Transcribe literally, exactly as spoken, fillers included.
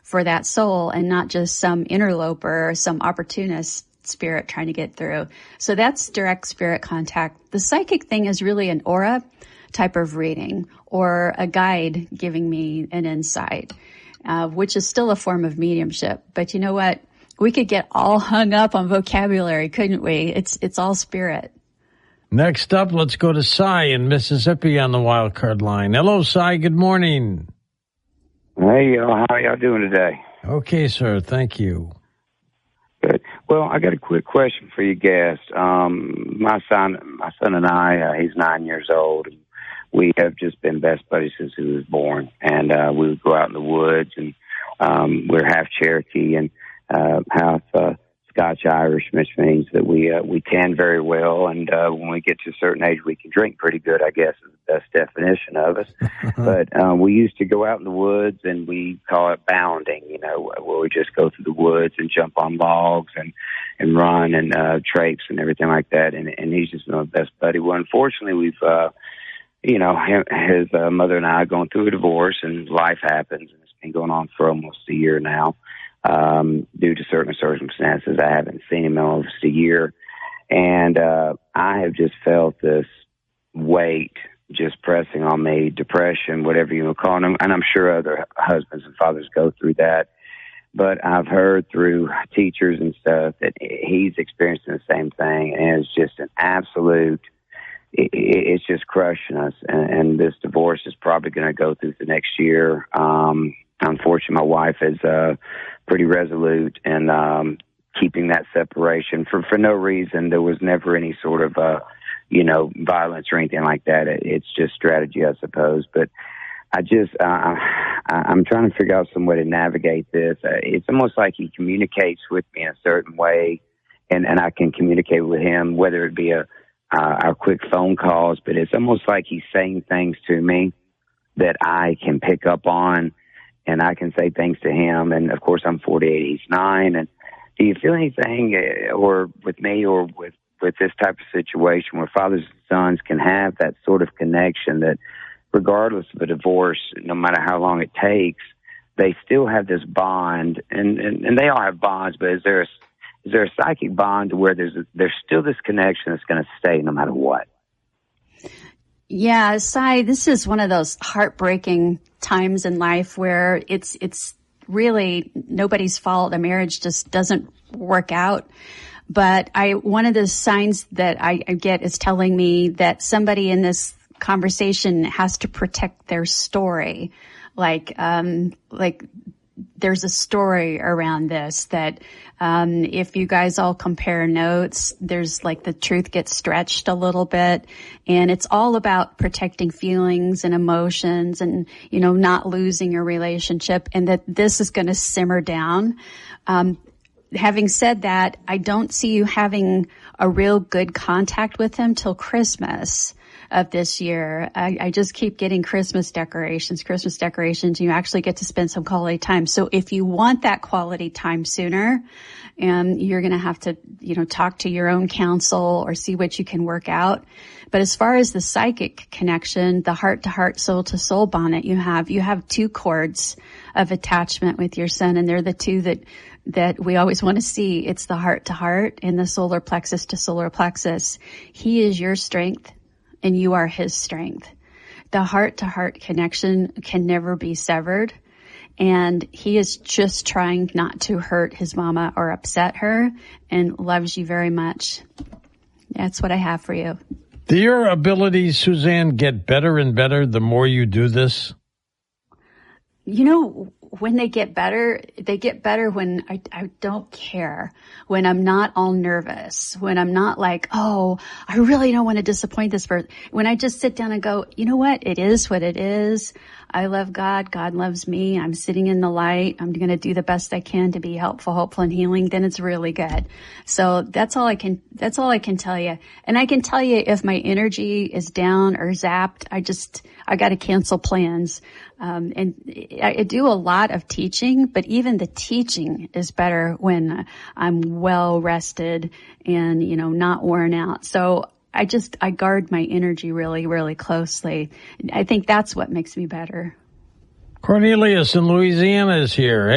for that soul and not just some interloper or some opportunist spirit trying to get through. So that's direct spirit contact. The psychic thing is really an aura type of reading or a guide giving me an insight, uh, which is still a form of mediumship. But you know what? We could get all hung up on vocabulary, couldn't we? It's it's all spirit. Next up, let's go to Cy in Mississippi on the wild card line. Hello, Cy. Good morning. Hey, y'all. How y'all doing today? Okay, sir. Thank you. Good. Well, I got a quick question for you guests. Um, my son, my son and I, uh, he's nine years old. We have just been best buddies since he was born, and uh, we would go out in the woods, and um, we're half Cherokee and uh, half uh, Scotch Irish, which means that we uh, we tan very well, and uh, when we get to a certain age, we can drink pretty good, I guess is the best definition of us. But um, we used to go out in the woods, and we call it bounding, you know, where we just go through the woods and jump on logs and, and run and uh, traipse and everything like that, and, and he's just my best buddy. Well, unfortunately, we've, uh, you know, his uh, mother and I are going through a divorce, and life happens, and it's been going on for almost a year now. Um, due to certain circumstances, I haven't seen him in almost a year. And, uh, I have just felt this weight just pressing on me, depression, whatever you want to call them. And I'm sure other husbands and fathers go through that. But I've heard through teachers and stuff that he's experiencing the same thing. And it's just an absolute, it, it's just crushing us. And, and this divorce is probably going to go through the next year. Um, unfortunately, my wife is, uh, pretty resolute in um, keeping that separation for, for no reason. There was never any sort of, uh, you know, violence or anything like that. It, it's just strategy, I suppose. But I just, uh, I, I'm trying to figure out some way to navigate this. Uh, it's almost like he communicates with me in a certain way, and, and I can communicate with him, whether it be a, uh, our quick phone calls, but it's almost like he's saying things to me that I can pick up on, and I can say things to him. And of course, I'm forty-eight, he's nine. And do you feel anything, uh, or with me, or with, with this type of situation where fathers and sons can have that sort of connection that regardless of a divorce, no matter how long it takes, they still have this bond, and, and, and they all have bonds, but is there a, is there a psychic bond where there's a, there's still this connection that's going to stay no matter what? Yeah, Cy, this is one of those heartbreaking times in life where it's it's really nobody's fault. A marriage just doesn't work out. But I one of the signs that I, I get is telling me that somebody in this conversation has to protect their story. Like um like there's a story around this that um if you guys all compare notes, there's like the truth gets stretched a little bit, and it's all about protecting feelings and emotions and, you know, not losing your relationship, and that this is going to simmer down. Um having said that, I don't see you having a real good contact with him till Christmas of this year. I, I just keep getting Christmas decorations, Christmas decorations. You actually get to spend some quality time. So if you want that quality time sooner, and you're going to have to, you know, talk to your own counsel or see what you can work out. But as far as the psychic connection, the heart to heart, soul to soul bond that you have, you have two cords of attachment with your son, and they're the two that that we always want to see. It's the heart to heart and the solar plexus to solar plexus. He is your strength, and you are his strength. The heart-to-heart connection can never be severed, and he is just trying not to hurt his mama or upset her, and loves you very much. That's what I have for you. Do your abilities, Suzanne, get better and better the more you do this? You know, when they get better, they get better when I, I don't care, when I'm not all nervous, when I'm not like, oh, I really don't want to disappoint this person. When I just sit down and go, you know what? It is what it is. I love God. God loves me. I'm sitting in the light. I'm going to do the best I can to be helpful, hopeful, and healing. Then it's really good. So that's all I can, that's all I can tell you. And I can tell you if my energy is down or zapped, I just, I got to cancel plans. Um, and I, I do a lot of teaching, but even the teaching is better when I'm well rested and, you know, not worn out. So I just, I guard my energy really, really closely. I think that's what makes me better. Cornelius in Louisiana is here.